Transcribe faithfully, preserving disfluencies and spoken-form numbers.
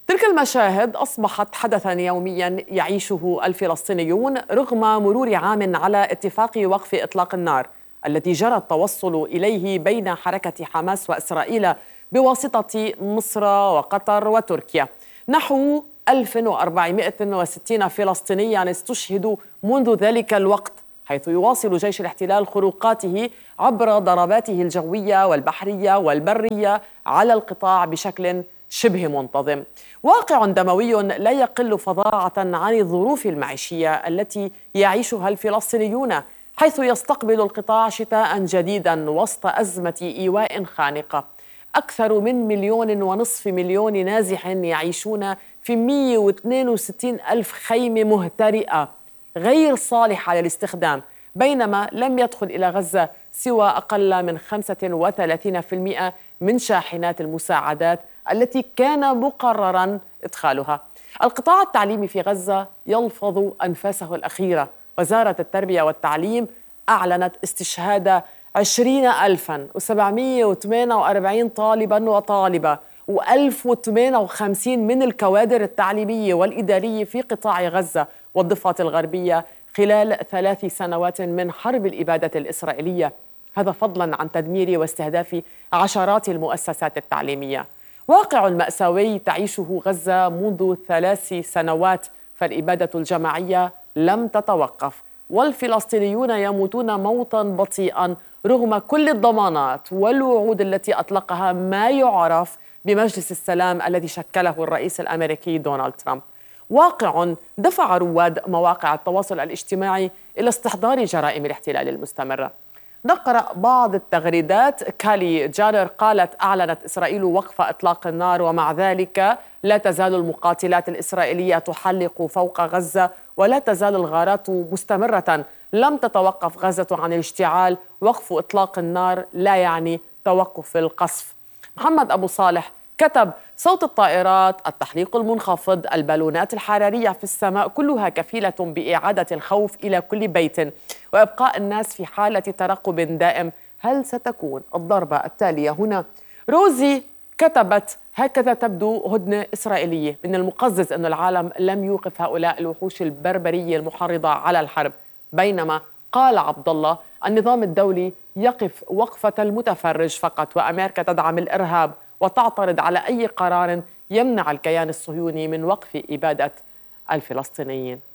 تلك المشاهد أصبحت حدثاً يومياً يعيشه الفلسطينيون رغم مرور عام على اتفاق وقف إطلاق النار الذي جرى التوصل إليه بين حركة حماس وإسرائيل بواسطة مصر وقطر وتركيا. نحو ألف وأربعمائة وستين فلسطينياً استشهدوا منذ ذلك الوقت، حيث يواصل جيش الاحتلال خروقاته عبر ضرباته الجوية والبحرية والبرية على القطاع بشكل شبه منتظم. واقع دموي لا يقل فظاعة عن الظروف المعيشية التي يعيشها الفلسطينيون، حيث يستقبل القطاع شتاء جديدا وسط أزمة إيواء خانقة. أكثر من مليون ونصف مليون نازح يعيشون في مئة واثنين وستين ألف خيمة مهترئة غير صالحة للاستخدام، بينما لم يدخل إلى غزة سوى أقل من خمسة وثلاثين بالمئة من شاحنات المساعدات التي كان مقرراً إدخالها. القطاع التعليمي في غزة يلفظ أنفاسه الأخيرة. وزارة التربية والتعليم أعلنت استشهاد عشرين ألفاً وسبعمائة وثمانية وأربعين طالباً وطالبة وألف وثمانية وخمسين من الكوادر التعليمية والإدارية في قطاع غزة والضفة الغربية خلال ثلاث سنوات من حرب الإبادة الإسرائيلية، هذا فضلاً عن تدمير واستهداف عشرات المؤسسات التعليمية. واقع مأساوي تعيشه غزة منذ ثلاث سنوات، فالإبادة الجماعية لم تتوقف، والفلسطينيون يموتون موتا بطيئا رغم كل الضمانات والوعود التي أطلقها ما يعرف بمجلس السلام الذي شكله الرئيس الأمريكي دونالد ترامب. واقع دفع رواد مواقع التواصل الاجتماعي إلى استحضار جرائم الاحتلال المستمرة. نقرأ بعض التغريدات. كالي جانر قالت: أعلنت إسرائيل وقف إطلاق النار ومع ذلك لا تزال المقاتلات الإسرائيلية تحلق فوق غزة ولا تزال الغارات مستمرة، لم تتوقف غزة عن الاشتعال، وقف إطلاق النار لا يعني توقف القصف. محمد أبو صالح كتب: صوت الطائرات، التحليق المنخفض، البالونات الحرارية في السماء، كلها كفيلة بإعادة الخوف إلى كل بيت وإبقاء الناس في حالة ترقب دائم. هل ستكون الضربة التالية هنا؟ روزي كتبت: هكذا تبدو هدنة إسرائيلية. من المقزز أن العالم لم يوقف هؤلاء الوحوش البربرية المحرضة على الحرب. بينما قال عبد الله: النظام الدولي يقف وقفة المتفرج فقط، وأمريكا تدعم الإرهاب وتعترض على أي قرار يمنع الكيان الصهيوني من وقف إبادة الفلسطينيين.